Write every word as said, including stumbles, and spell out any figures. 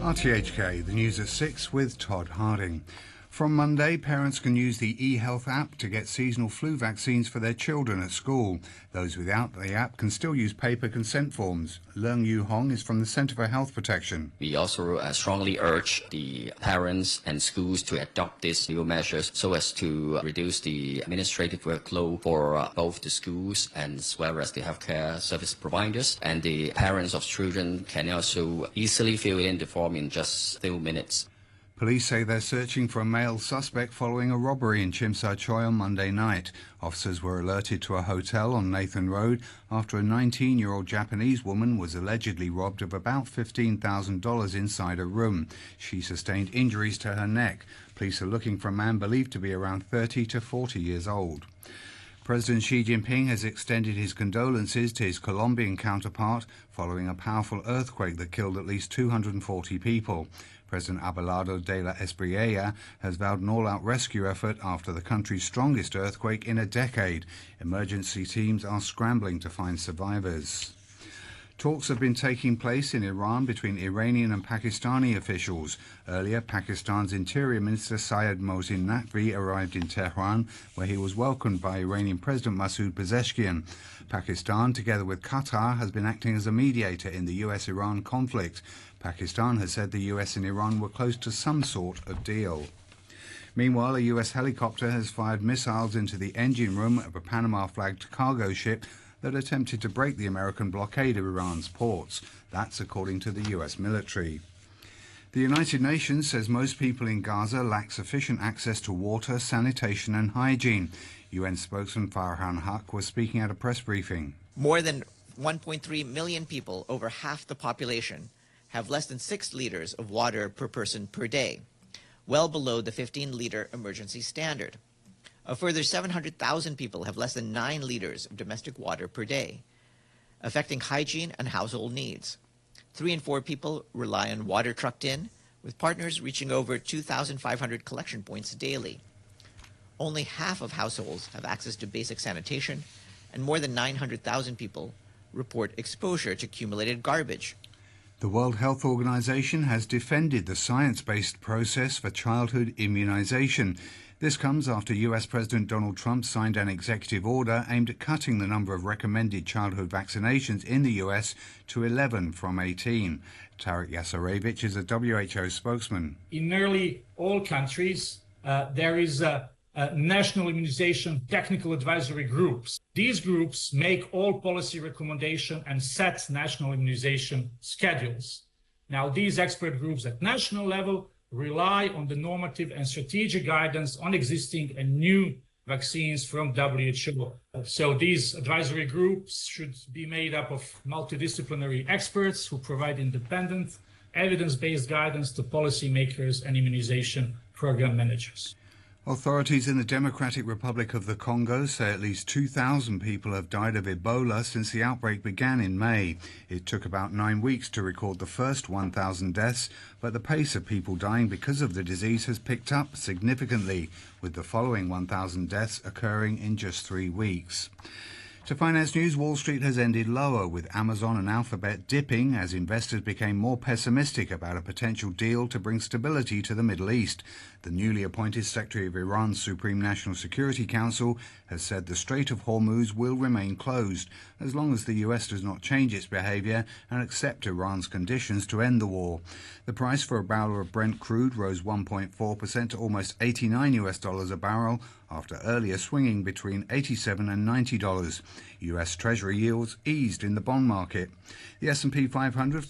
R T H K, the news at six with Todd Harding. From Monday, parents can use the eHealth app to get seasonal flu vaccines for their children at school. Those without the app can still use paper consent forms. Leung Yu Hong is from the Centre for Health Protection. We also uh, strongly urge the parents and schools to adopt these new measures so as to reduce the administrative workload for uh, both the schools as well as the healthcare service providers. And the parents of children can also easily fill in the form in just a few minutes. Police say they're searching for a male suspect following a robbery in Chim Sa Choi on Monday night. Officers were alerted to a hotel on Nathan Road after a nineteen-year-old Japanese woman was allegedly robbed of about fifteen thousand dollars inside a room. She sustained injuries to her neck. Police are looking for a man believed to be around thirty to forty years old. President Xi Jinping has extended his condolences to his Colombian counterpart following a powerful earthquake that killed at least two hundred forty people. President Abelardo de la Espriella has vowed an all-out rescue effort after the country's strongest earthquake in a decade. Emergency teams are scrambling to find survivors. Talks have been taking place in Iran between Iranian and Pakistani officials. Earlier, Pakistan's Interior Minister Syed Mohsin Naqvi arrived in Tehran, where he was welcomed by Iranian President Masoud Pezeshkian. Pakistan, together with Qatar, has been acting as a mediator in the U S Iran conflict. Pakistan has said the U S and Iran were close to some sort of deal. Meanwhile, a U S helicopter has fired missiles into the engine room of a Panama-flagged cargo ship that attempted to break the American blockade of Iran's ports. That's according to the U S military. The United Nations says most people in Gaza lack sufficient access to water, sanitation and hygiene. U N spokesman Farhan Haq was speaking at a press briefing. More than one point three million people, over half the population, have less than six liters of water per person per day, well below the fifteen liter emergency standard. A further seven hundred thousand people have less than nine liters of domestic water per day, affecting hygiene and household needs. Three in four people rely on water trucked in, with partners reaching over two thousand five hundred collection points daily. Only half of households have access to basic sanitation, and more than nine hundred thousand people report exposure to accumulated garbage. The World Health Organization has defended the science-based process for childhood immunization. This comes after U S President Donald Trump signed an executive order aimed at cutting the number of recommended childhood vaccinations in the U S to eleven from eighteen. Tarek Yasarevich is a W H O spokesman. In nearly all countries, uh, there is a, a national immunization technical advisory groups. These groups make all policy recommendations and set national immunization schedules. Now, these expert groups at national level rely on the normative and strategic guidance on existing and new vaccines from W H O. So these advisory groups should be made up of multidisciplinary experts who provide independent, evidence-based guidance to policymakers and immunization program managers. Authorities in the Democratic Republic of the Congo say at least two thousand people have died of Ebola since the outbreak began in May. It took about nine weeks to record the first one thousand deaths, but the pace of people dying because of the disease has picked up significantly, with the following one thousand deaths occurring in just three weeks. To finance news, Wall Street has ended lower, with Amazon and Alphabet dipping as investors became more pessimistic about a potential deal to bring stability to the Middle East. The newly appointed Secretary of Iran's Supreme National Security Council has said the Strait of Hormuz will remain closed as long as the U S does not change its behavior and accept Iran's conditions to end the war. The price for a barrel of Brent crude rose one point four percent to almost eighty-nine U S dollars a barrel after earlier swinging between eighty-seven and ninety dollars. U S Treasury yields eased in the bond market. The S and P five hundred